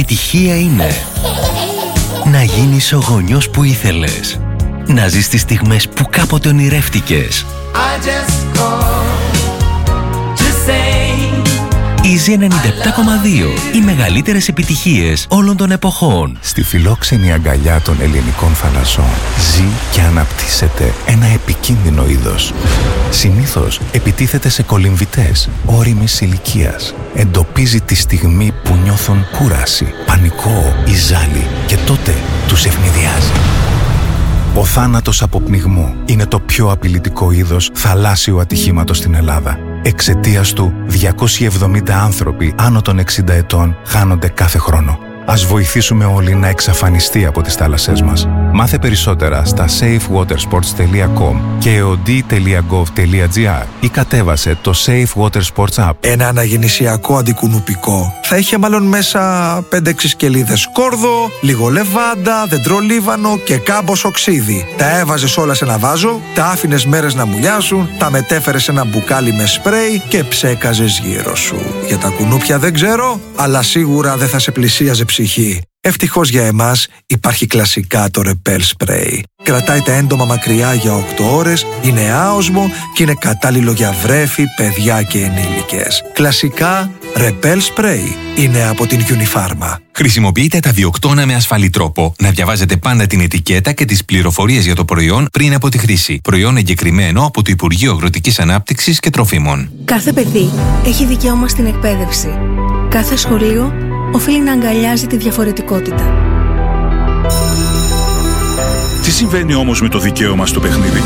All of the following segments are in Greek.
επιτυχία είναι να γίνεις ο γονιός που ήθελες, να ζεις τις στιγμές που κάποτε ονειρεύτηκες. Easy 97,2. Οι μεγαλύτερες επιτυχίες όλων των εποχών. Στη φιλόξενη αγκαλιά των ελληνικών θαλασσών ζει και αναπτύσσεται ένα επικίνδυνο είδος. Συνήθως επιτίθεται σε κολυμβητές όριμης ηλικίας. Εντοπίζει τη στιγμή που νιώθουν κούραση, πανικό ή ζάλι και τότε τους ευνηδιάζει. Ο θάνατος από πνιγμό είναι το πιο απειλητικό είδος θαλάσσιου ατυχήματος στην Ελλάδα. Εξαιτίας του, 270 άνθρωποι άνω των 60 ετών χάνονται κάθε χρόνο. Ας βοηθήσουμε όλοι να εξαφανιστεί από τις θάλασσές μας. Μάθε περισσότερα στα safewatersports.com και eod.gov.gr ή κατέβασε το Safe Water Sports App. Ένα αναγεννησιακό αντικουνουπικό θα είχε μάλλον μέσα 5-6 σκελίδες κόρδο, λίγο λεβάντα, δεντρολίβανο και κάμπος οξύδι. Τα έβαζες όλα σε ένα βάζο, τα άφηνες μέρες να μουλιάσουν, τα μετέφερες σε ένα μπουκάλι με σπρέι και ψέκαζες γύρω σου. Για τα κουνούπια δεν ξέρω, αλλά σίγουρα δεν θα σε πλησίαζε ψυχή. Ευτυχώς για εμάς υπάρχει κλασικά το Repel Spray. Κρατάει τα έντομα μακριά για 8 ώρες, είναι άοσμο και είναι κατάλληλο για βρέφη, παιδιά και ενήλικες. Κλασικά Repel Spray είναι από την Unifarma. Χρησιμοποιείτε τα βιοκτώνα με ασφαλή τρόπο. Να διαβάζετε πάντα την ετικέτα και τις πληροφορίες για το προϊόν πριν από τη χρήση. Προϊόν εγκεκριμένο από το Υπουργείο Αγροτικής Ανάπτυξης και Τροφίμων. Κάθε παιδί έχει δικαίωμα στην εκπαίδευση. Κάθε σχολείο οφείλει να αγκαλιάζει τη διαφορετικότητα. Τι συμβαίνει όμως με το δικαίωμα στο παιχνίδι?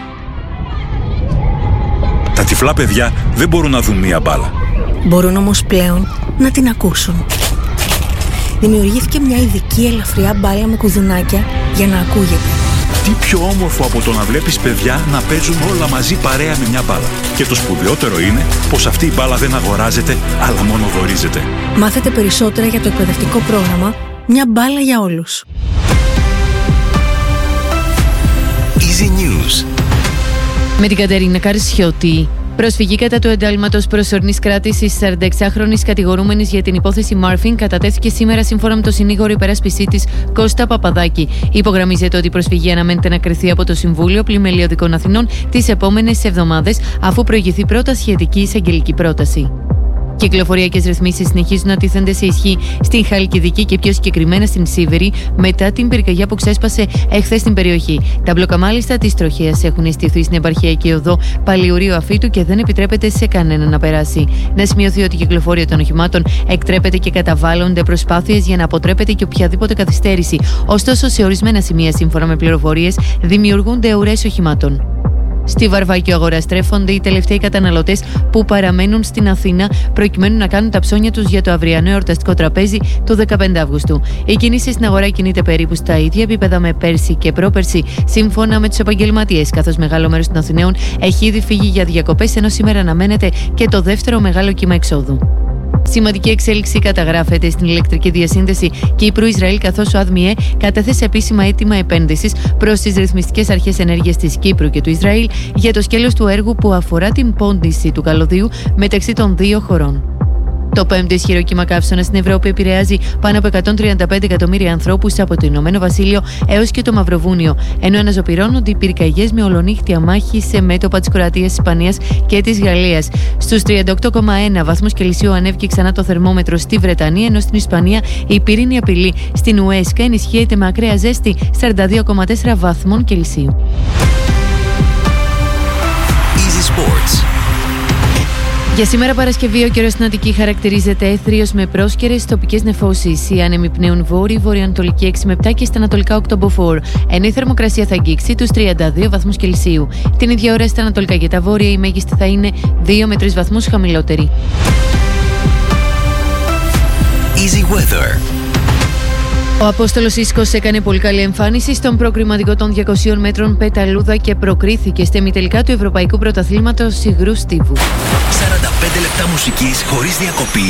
Τα τυφλά παιδιά δεν μπορούν να δουν μία μπάλα. Μπορούν όμως πλέον να την ακούσουν. Δημιουργήθηκε μια ειδική ελαφριά μπάλα με κουδουνάκια για να ακούγεται. Τι πιο όμορφο από το να βλέπεις παιδιά να παίζουν όλα μαζί παρέα με μια μπάλα. Και το σπουδαιότερο είναι πως αυτή η μπάλα δεν αγοράζεται, αλλά μόνο δωρίζεται. Μάθετε περισσότερα για το εκπαιδευτικό πρόγραμμα «Μια μπάλα για όλους». Easy News. Με την Κατερίνα Καρσιώτη. Προσφυγή κατά του εντάλματος προσωρινής κράτησης 46χρονης κατηγορούμενης για την υπόθεση Μάρφιν κατατέθηκε σήμερα σύμφωνα με το συνήγορο υπεράσπισή της Κώστα Παπαδάκη. Υπογραμμίζεται ότι η προσφυγή αναμένεται να κριθεί από το Συμβούλιο Πλημελιωδικών Αθηνών τις επόμενες εβδομάδες, αφού προηγηθεί πρώτα σχετική εισαγγελική πρόταση. Κυκλοφοριακές ρυθμίσεις συνεχίζουν να τίθενται σε ισχύ στην Χαλκιδική και πιο συγκεκριμένα στην Σίβηρη μετά την πυρκαγιά που ξέσπασε εχθές στην περιοχή. Τα μπλόκα μάλιστα της τροχέας έχουν στηθεί στην επαρχιακή οδό Παλιουρίου Αφήτου και δεν επιτρέπεται σε κανένα να περάσει. Να σημειωθεί ότι η κυκλοφορία των οχημάτων εκτρέπεται και καταβάλλονται προσπάθειες για να αποτρέπεται και οποιαδήποτε καθυστέρηση. Ωστόσο, σε ορισμένα σημεία, σύμφωνα με πληροφορίες, δημιουργούνται ουρές οχημάτων. Στη Βαρβάκιο αγορά στρέφονται οι τελευταίοι καταναλωτές που παραμένουν στην Αθήνα προκειμένου να κάνουν τα ψώνια τους για το αυριανό εορταστικό τραπέζι του 15 Αυγούστου. Η κίνηση στην αγορά κινείται περίπου στα ίδια επίπεδα με πέρσι και πρόπερσι, σύμφωνα με τους επαγγελματίες, καθώς μεγάλο μέρος των Αθηναίων έχει ήδη φύγει για διακοπές, ενώ σήμερα αναμένεται και το δεύτερο μεγάλο κύμα εξόδου. Σημαντική εξέλιξη καταγράφεται στην ηλεκτρική διασύνδεση Κύπρου-Ισραήλ, καθώς ο ΑΔΜΙΕ κατέθεσε επίσημα αίτημα επένδυσης προς τις ρυθμιστικές αρχές ενέργειας της Κύπρου και του Ισραήλ για το σκέλος του έργου που αφορά την πόντιση του καλωδίου μεταξύ των δύο χωρών. Το πέμπτο ισχυρό κύμα καύσωνα στην Ευρώπη επηρεάζει πάνω από 135 εκατομμύρια ανθρώπους από το Ηνωμένο Βασίλειο έως και το Μαυροβούνιο, ενώ αναζωπυρώνονται οι πυρκαγιές με ολονύχτια μάχη σε μέτωπα της Κροατίας, της Ισπανίας και της Γαλλίας. Στους 38,1 βαθμούς Κελσίου ανέβηκε ξανά το θερμόμετρο στη Βρετανία, ενώ στην Ισπανία η πυρήνη απειλή στην Ουέσκα ενισχύεται με ακραία ζέστη 42,4 βαθμών Κελσίου. Easy Sports. Για σήμερα Παρασκευή ο καιρός στην Αττική χαρακτηρίζεται έθριος με πρόσκαιρες τοπικές νεφώσεις. Οι άνεμοι πνέουν βόρειο-βορειοανατολική 6 με 7 και στα ανατολικά 8 μποφόρ, ενώ η θερμοκρασία θα αγγίξει τους 32 βαθμούς Κελσίου. Την ίδια ώρα στα ανατολικά και τα βόρεια η μέγιστη θα είναι 2 με 3 βαθμούς χαμηλότερη. Easy Weather. Ο Απόστολος Ίσκος έκανε πολύ καλή εμφάνιση στον προκριματικό των 200 μέτρων πεταλούδα και προκρίθηκε στα ημιτελικά του Ευρωπαϊκού Πρωταθλήματος Υγρού Στίβου. 45 λεπτά μουσικής χωρίς διακοπή.